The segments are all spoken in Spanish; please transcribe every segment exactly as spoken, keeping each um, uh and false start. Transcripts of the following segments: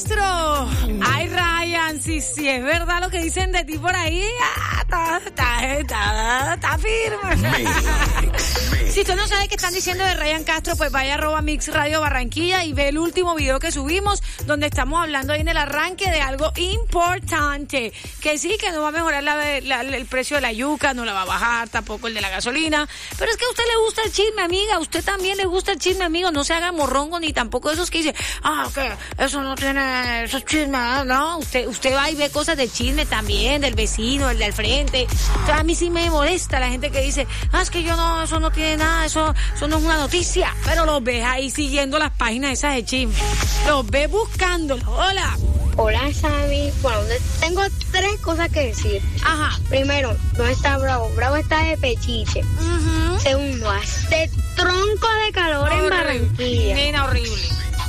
Castro. Ay, Ryan, sí, sí, es verdad lo que dicen de ti por ahí. Está, está, está, está firme. Si usted no sabe qué están diciendo de Ryan Castro, pues vaya a arroba Mix Radio Barranquilla y ve el último video que subimos, donde estamos hablando ahí en el arranque de algo importante. Que sí, que no va a mejorar la, la, el precio de la yuca, no la va a bajar, tampoco el de la gasolina. Pero es que a usted le gusta el chisme, amiga. A usted también le gusta el chisme, amigo. No se haga morrongo ni tampoco esos que dicen, ah, que eso no tiene, eso es chisme. No, usted, usted va y ve cosas de chisme también, del vecino, el del frente. O sea, a mí sí me molesta la gente que dice, ah, es que yo no, eso no tiene nada, eso, eso no es una noticia. Pero los ves ahí siguiendo las páginas esas de chisme. Los ves buscándolos. Hola. Hola, Sammy. Bueno, tengo tres cosas que decir. Ajá. Primero, ¿dónde está Bravo? Bravo está de pechiche. Uh-huh. Segundo, hace tronco de calor horrible. En Barranquilla. Nena, horrible.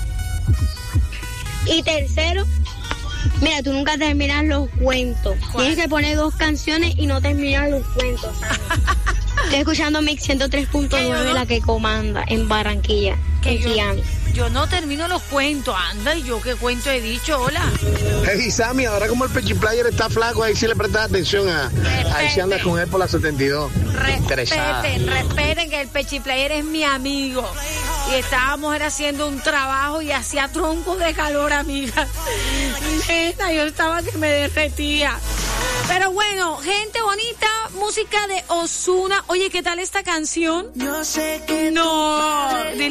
Y tercero, mira, tú nunca terminas los cuentos. ¿Cuál? Tienes que poner dos canciones y no terminas los cuentos, Sammy. Estoy escuchando Mix ciento tres punto nueve, no? La que comanda en Barranquilla, en Miami. Yo no termino los cuentos, anda, y yo qué cuento he dicho, hola. Hey, Sammy, ahora como el Pechiplayer está flaco, ahí sí le prestas atención a, ahí sí andas con él por la setenta y dos. Respeten, respeten que el Pechiplayer es mi amigo. Y estábamos era haciendo un trabajo y hacía troncos de calor, amiga. Neta, yo estaba que me derretía. Pero bueno, gente bonita, música de Ozuna. Oye, ¿qué tal esta canción? Yo sé que no, dile